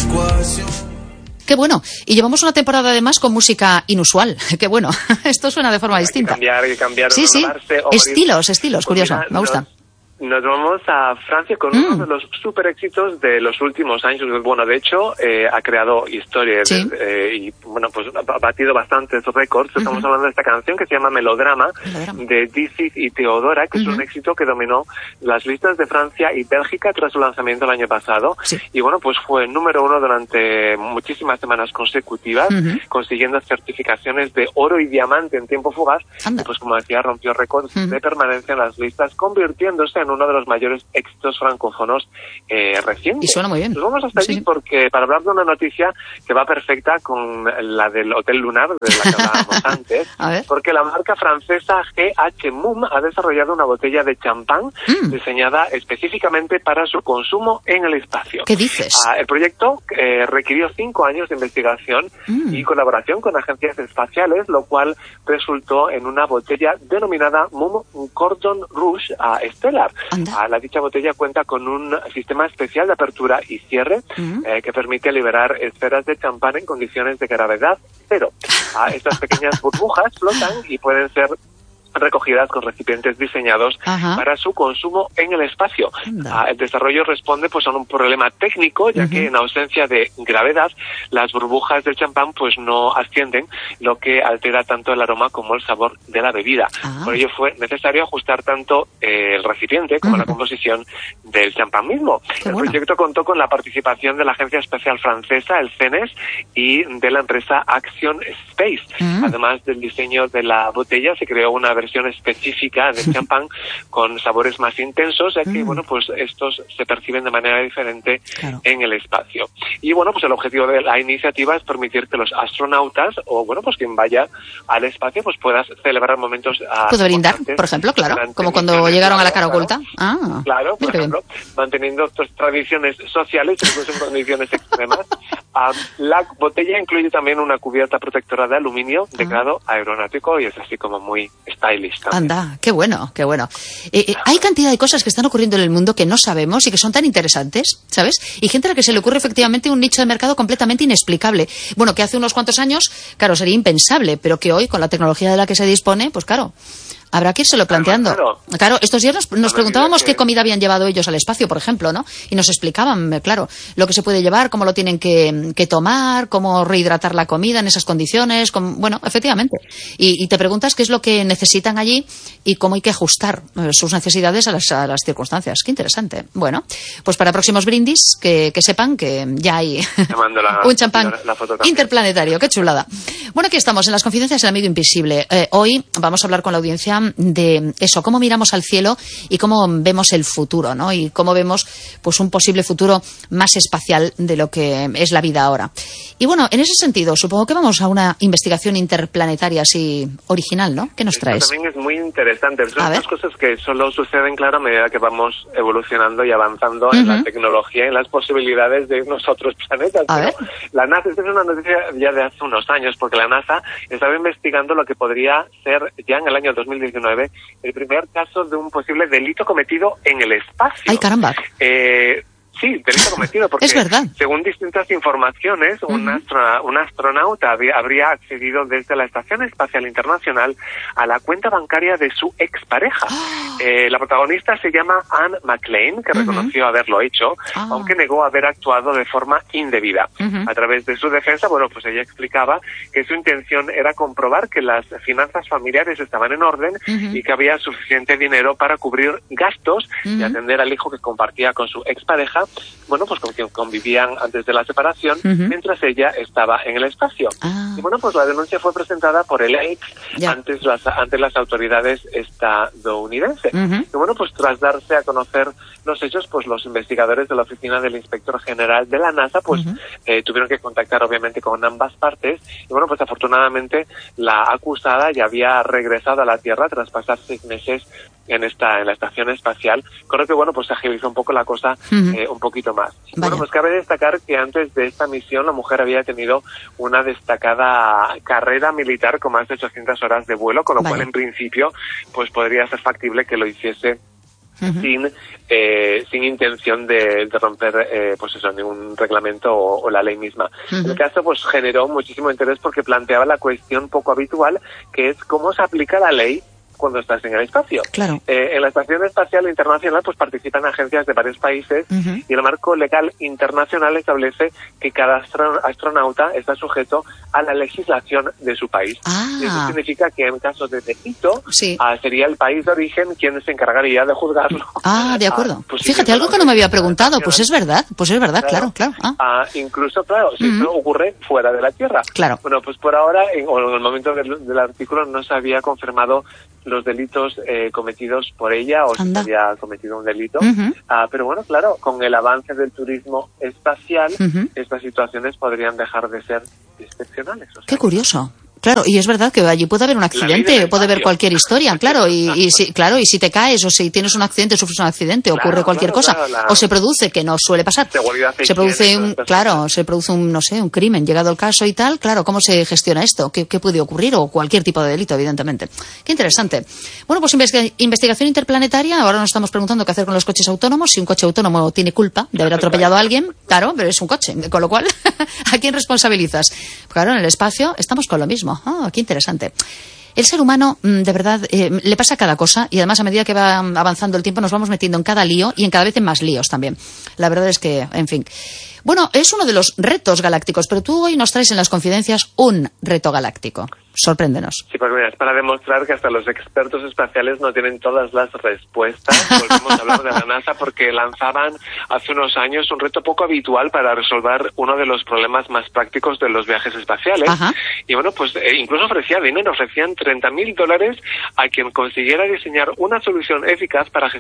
Qué bueno. Y llevamos una temporada además con música inusual. Qué bueno. Esto suena de forma distinta. Hay que cambiar, sí, sí. Estilos, curioso. Me gusta. Nos vamos a Francia con uno de los super éxitos de los últimos años. Bueno, de hecho, ha creado historias y, bueno, pues ha batido bastantes récords. Estamos hablando de esta canción que se llama Melodrama, de Dizzy y Teodora, que es un éxito que dominó las listas de Francia y Bélgica tras su lanzamiento el año pasado. Sí. Y bueno, pues fue número 1 durante muchísimas semanas consecutivas, consiguiendo certificaciones de oro y diamante en tiempo fugaz. Y pues como decía, rompió récords de permanencia en las listas, convirtiéndose en uno de los mayores éxitos francófonos recientes. Y suena muy bien. Nos vamos hasta allí porque para hablar de una noticia que va perfecta con la del Hotel Lunar, de la que hablábamos antes, porque la marca francesa GH Mumm ha desarrollado una botella de champán diseñada específicamente para su consumo en el espacio. ¿Qué dices? El proyecto requirió 5 años de investigación y colaboración con agencias espaciales, lo cual resultó en una botella denominada Mumm Cordon Rouge Stellar. La dicha botella cuenta con un sistema especial de apertura y cierre que permite liberar esferas de champán en condiciones de gravedad cero. Estas pequeñas burbujas flotan y pueden ser recogidas con recipientes diseñados para su consumo en el espacio. El desarrollo responde pues a un problema técnico, ya que en ausencia de gravedad las burbujas del champán pues no ascienden, lo que altera tanto el aroma como el sabor de la bebida. Por ello fue necesario ajustar tanto el recipiente como la composición del champán mismo. El proyecto contó con la participación de la Agencia Espacial Francesa, el CNES, y de la empresa Action Space. Además del diseño de la botella, se creó una versión específica del champán con sabores más intensos, ya que bueno, pues estos se perciben de manera diferente en el espacio. Y bueno, pues el objetivo de la iniciativa es permitir que los astronautas o bueno, pues quien vaya al espacio pues pueda celebrar momentos ¿puedo brindar, por ejemplo? Claro, como cuando llegaron a la cara oculta. Claro, por ejemplo, manteniendo tradiciones sociales incluso en condiciones extremas. La botella incluye también una cubierta protectora de aluminio de grado aeronáutico y es así como muy stylish también. Anda, qué bueno, qué bueno. Hay cantidad de cosas que están ocurriendo en el mundo que no sabemos y que son tan interesantes, ¿sabes? Y gente a la que se le ocurre efectivamente un nicho de mercado completamente inexplicable. Bueno, que hace unos cuantos años, claro, sería impensable, pero que hoy, con la tecnología de la que se dispone, pues claro, habrá que irselo planteando. Claro, estos días nos preguntábamos qué comida habían llevado ellos al espacio, por ejemplo, ¿no? Y nos explicaban, claro, lo que se puede llevar, cómo lo tienen que tomar, cómo rehidratar la comida en esas condiciones. Bueno, efectivamente. Y te preguntas qué es lo que necesitan allí y cómo hay que ajustar sus necesidades a las circunstancias. Qué interesante. Bueno, pues para próximos brindis, que sepan que ya hay un champán interplanetario. Qué chulada. Bueno, aquí estamos en las confidencias del amigo invisible. Hoy vamos a hablar con la audiencia de eso, cómo miramos al cielo y cómo vemos el futuro, ¿no? Y cómo vemos pues un posible futuro más espacial de lo que es la vida ahora. Y bueno, en ese sentido, supongo que vamos a una investigación interplanetaria así original, ¿no? ¿Qué nos traes? Esto también es muy interesante. Son unas cosas que solo suceden, claro, a medida que vamos evolucionando y avanzando en la tecnología y en las posibilidades de irnos a otros planetas. La NASA, esta es una noticia ya de hace unos años, porque la NASA estaba investigando lo que podría ser ya en el año 2019 el primer caso de un posible delito cometido en el espacio. ¡Ay, caramba! Sí, delito cometido, porque es verdad. Según distintas informaciones, un astronauta habría accedido desde la Estación Espacial Internacional a la cuenta bancaria de su expareja. La protagonista se llama Anne McLean, que reconoció haberlo hecho, aunque negó haber actuado de forma indebida. A través de su defensa, bueno, pues ella explicaba que su intención era comprobar que las finanzas familiares estaban en orden y que había suficiente dinero para cubrir gastos y atender al hijo que compartía con su expareja, bueno, pues con quien convivían antes de la separación, mientras ella estaba en el espacio. Y bueno, pues la denuncia fue presentada por el ex ante las autoridades estadounidenses. Y bueno, pues tras darse a conocer los hechos, pues los investigadores de la oficina del inspector general de la NASA, pues tuvieron que contactar obviamente con ambas partes. Y bueno, pues afortunadamente la acusada ya había regresado a la Tierra tras pasar 6 meses en la estación espacial, con lo que bueno, pues se agilizó un poco la cosa un poquito más. Bueno, pues cabe destacar que antes de esta misión la mujer había tenido una destacada carrera militar con más de 800 horas de vuelo, con lo cual en principio pues podría ser factible que lo hiciese sin intención de romper pues eso, ningún reglamento o la ley misma. El caso pues generó muchísimo interés porque planteaba la cuestión poco habitual, que es cómo se aplica la ley cuando estás en el espacio. Claro. En la Estación Espacial Internacional pues participan agencias de varios países y el marco legal internacional establece que cada astronauta está sujeto a la legislación de su país. Eso significa que en caso de delito sería el país de origen quien se encargaría de juzgarlo. De acuerdo. Fíjate, algo que no me había preguntado, pues es verdad, claro. Incluso, claro, si esto ocurre fuera de la Tierra. Claro. Bueno, pues por ahora, en el momento del artículo, no se había confirmado los delitos cometidos por ella o si había cometido un delito. Pero bueno, claro, con el avance del turismo espacial, estas situaciones podrían dejar de ser excepcionales. O sea, qué curioso. Claro, y es verdad que allí puede haber un accidente, puede haber cualquier historia, claro, y si te caes o si tienes un accidente, sufres un accidente, ocurre cualquier cosa, o se produce, que no suele pasar, se produce un crimen, llegado el caso y tal, claro, ¿cómo se gestiona esto? ¿Qué puede ocurrir? O cualquier tipo de delito, evidentemente. Qué interesante. Bueno, pues investigación interplanetaria, ahora nos estamos preguntando qué hacer con los coches autónomos, si un coche autónomo tiene culpa de haber atropellado a alguien, claro, pero es un coche, con lo cual, ¿a quién responsabilizas? Claro, en el espacio estamos con lo mismo. Qué interesante. El ser humano, de verdad, le pasa cada cosa y además a medida que va avanzando el tiempo nos vamos metiendo en cada lío y en cada vez en más líos también. La verdad es que, en fin. Bueno, es uno de los retos galácticos, pero tú hoy nos traes en las confidencias un reto galáctico. Sorpréndenos. Sí, pues mira, es para demostrar que hasta los expertos espaciales no tienen todas las respuestas. Volvemos a hablar de la NASA porque lanzaban hace unos años un reto poco habitual para resolver uno de los problemas más prácticos de los viajes espaciales. Y bueno, pues incluso ofrecían $30,000 a quien consiguiera diseñar una solución eficaz para